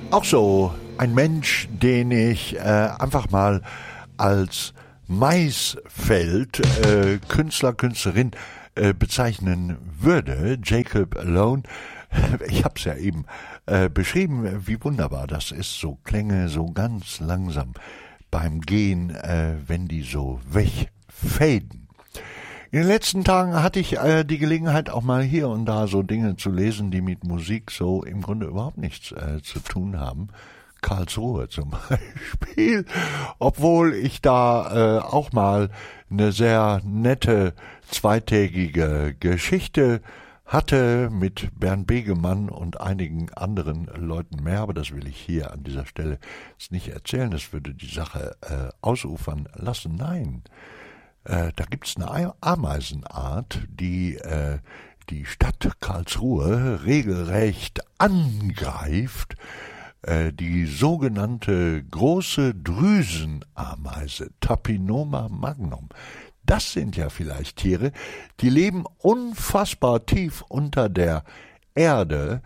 Auch so ein Mensch, den ich einfach mal als Maisfeld Künstler, Künstlerin bezeichnen würde, Jacob Alone. Ich habe es ja eben beschrieben, wie wunderbar das ist, so Klänge so ganz langsam beim Gehen, wenn die so wegfaden. In den letzten Tagen hatte ich die Gelegenheit, auch mal hier und da so Dinge zu lesen, die mit Musik so im Grunde überhaupt nichts zu tun haben. Karlsruhe zum Beispiel, obwohl ich da auch mal eine sehr nette zweitägige Geschichte hatte mit Bernd Begemann und einigen anderen Leuten mehr, aber das will ich hier an dieser Stelle jetzt nicht erzählen, das würde die Sache ausufern lassen. Nein, da gibt's eine Ameisenart, die die Stadt Karlsruhe regelrecht angreift, die sogenannte große Drüsenameise, Tapinoma magnum. Das sind ja vielleicht Tiere, die leben unfassbar tief unter der Erde,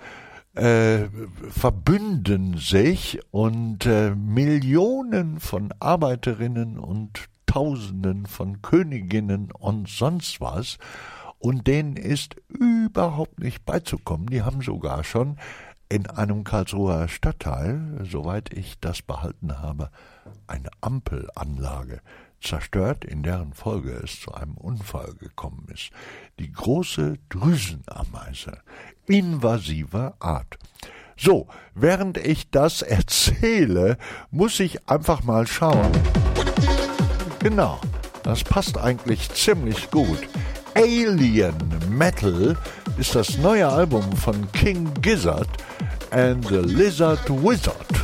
verbünden sich und Millionen von Arbeiterinnen und Tausenden von Königinnen und sonst was, und denen ist überhaupt nicht beizukommen. Die haben sogar schon in einem Karlsruher Stadtteil, soweit ich das behalten habe, eine Ampelanlage zerstört, in deren Folge es zu einem Unfall gekommen ist. Die große Drüsenameise, invasiver Art. So, während ich das erzähle, muss ich einfach mal schauen. Genau, das passt eigentlich ziemlich gut. Alien Metal ist das neue Album von King Gizzard and the Lizard Wizard.